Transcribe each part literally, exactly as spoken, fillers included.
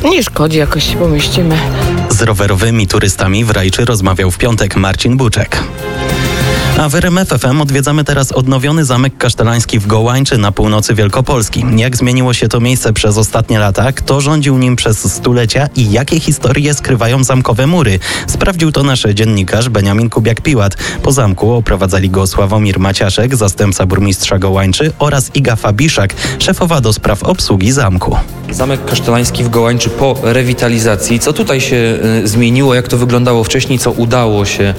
Nie szkodzi, jakoś się pomieścimy. Z rowerowymi turystami w Rajczy rozmawiał w piątek Marcin Buczek. A w R M F F M odwiedzamy teraz odnowiony Zamek Kasztelański w Gołańczy na północy Wielkopolski. Jak zmieniło się to miejsce przez ostatnie lata, kto rządził nim przez stulecia i jakie historie skrywają zamkowe mury? Sprawdził to nasz dziennikarz Beniamin Kubiak-Piłat. Po zamku oprowadzali go Sławomir Maciaszek, zastępca burmistrza Gołańczy, oraz Iga Fabiszak, szefowa do spraw obsługi zamku. Zamek Kasztelański w Gołańczy po rewitalizacji. Co tutaj się y, zmieniło? Jak to wyglądało wcześniej? Co udało się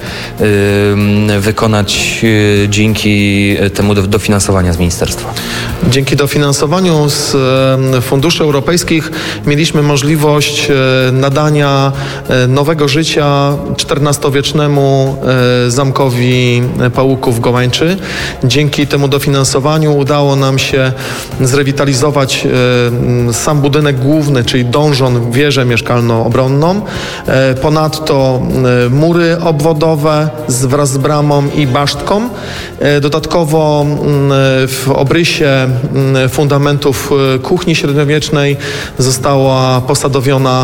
y, wykonać y, dzięki temu do, dofinansowania z ministerstwa? Dzięki dofinansowaniu z y, funduszy europejskich mieliśmy możliwość y, nadania y, nowego życia czternastowiecznemu y, zamkowi Pałuków w Gołańczy. Dzięki temu dofinansowaniu udało nam się zrewitalizować y, sam budynek główny, czyli donżon, wieżę mieszkalno-obronną. Ponadto mury obwodowe wraz z bramą i basztką. Dodatkowo w obrysie fundamentów kuchni średniowiecznej została posadowiona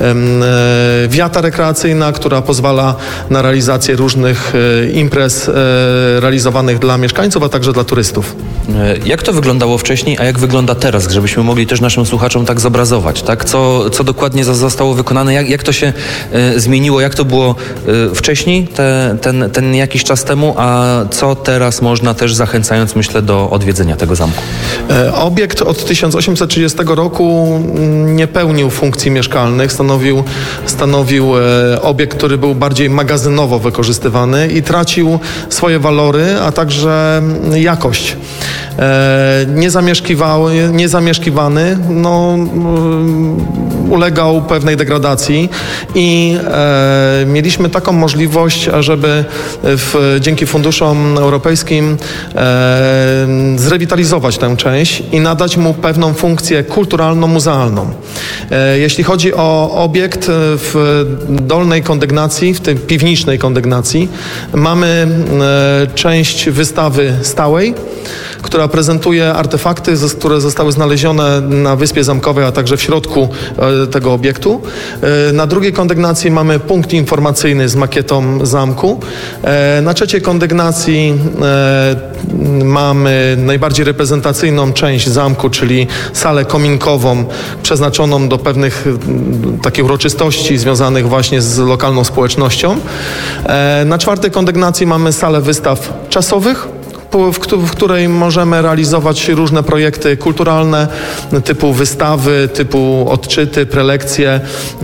wiata rekreacyjna, która pozwala na realizację różnych imprez realizowanych dla mieszkańców, a także dla turystów. Jak to wyglądało wcześniej, a jak wygląda teraz, żebyśmy mogli też naszym słuchaczom tak zobrazować, tak? Co, co dokładnie zostało wykonane, jak, jak to się y, zmieniło, jak to było y, wcześniej, te, ten, ten jakiś czas temu, a co teraz można też, zachęcając, myślę, do odwiedzenia tego zamku? E, obiekt od tysiąc osiemset trzydziestego roku nie pełnił funkcji mieszkalnych, stanowił, stanowił e, obiekt, który był bardziej magazynowo wykorzystywany i tracił swoje walory, a także jakość. E, nie zamieszkiwały, nie zamieszkiwany, no, ulegał pewnej degradacji i e, mieliśmy taką możliwość, ażeby w, dzięki funduszom europejskim e, zrewitalizować tę część i nadać mu pewną funkcję kulturalno-muzealną. E, jeśli chodzi o obiekt w dolnej kondygnacji, w tej piwnicznej kondygnacji, mamy e, część wystawy stałej, która prezentuje artefakty, które zostały znalezione na Wyspie Zamkowej, a także w środku tego obiektu. Na drugiej kondygnacji mamy punkt informacyjny z makietą zamku. Na trzeciej kondygnacji mamy najbardziej reprezentacyjną część zamku, czyli salę kominkową przeznaczoną do pewnych takich uroczystości związanych właśnie z lokalną społecznością. Na czwartej kondygnacji mamy salę wystaw czasowych, w której możemy realizować różne projekty kulturalne typu wystawy, typu odczyty, prelekcje,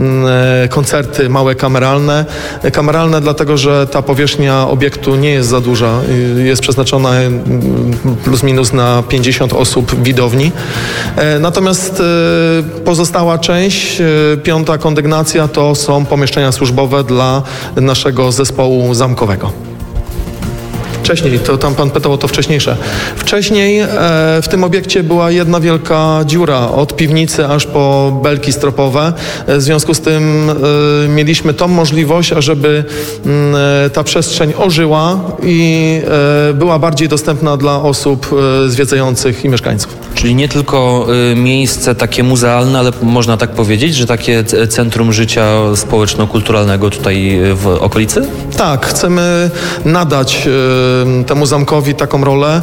koncerty małe kameralne. Kameralne dlatego, że ta powierzchnia obiektu nie jest za duża, jest przeznaczona plus minus na pięćdziesiąt osób widowni. Natomiast pozostała część, piąta kondygnacja, to są pomieszczenia służbowe dla naszego zespołu zamkowego. Wcześniej, to tam pan pytał o to wcześniejsze. Wcześniej e, w tym obiekcie była jedna wielka dziura od piwnicy aż po belki stropowe. E, w związku z tym e, mieliśmy tą możliwość, ażeby e, ta przestrzeń ożyła i e, była bardziej dostępna dla osób e, zwiedzających i mieszkańców. Czyli nie tylko y, miejsce takie muzealne, ale można tak powiedzieć, że takie centrum życia społeczno-kulturalnego tutaj w okolicy? Tak, chcemy nadać y, temu zamkowi taką rolę.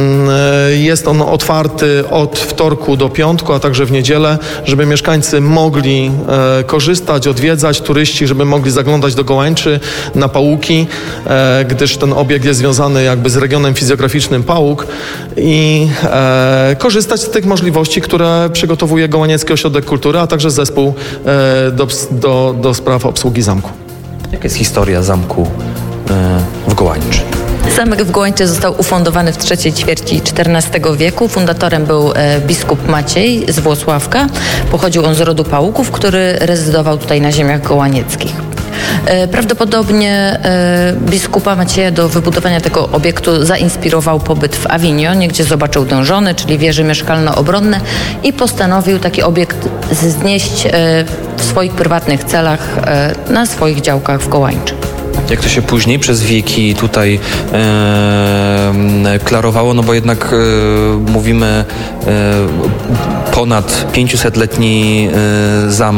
Y, jest on otwarty od wtorku do piątku, a także w niedzielę, żeby mieszkańcy mogli y, korzystać, odwiedzać, turyści, żeby mogli zaglądać do Gołańczy na Pałuki, y, gdyż ten obiekt jest związany jakby z regionem fizjograficznym Pałuk i y, korzystać z tych możliwości, które przygotowuje Gołaniecki Ośrodek Kultury, a także zespół y, do, do, do spraw obsługi zamku. Jaka jest historia zamku y, w Gołańczy? Zamek w Gołańczy został ufundowany w trzeciej ćwierci czternastego wieku. Fundatorem był e, biskup Maciej z Włocławka. Pochodził on z rodu Pałuków, który rezydował tutaj na ziemiach gołanieckich. E, prawdopodobnie e, biskupa Macieja do wybudowania tego obiektu zainspirował pobyt w Awinionie, gdzie zobaczył donżony, czyli wieże mieszkalno-obronne i postanowił taki obiekt znieść e, w swoich prywatnych celach e, na swoich działkach w Gołańczy. Jak to się później przez wieki tutaj e, klarowało, no bo jednak e, mówimy e, ponad pięciusetletni e, zamek.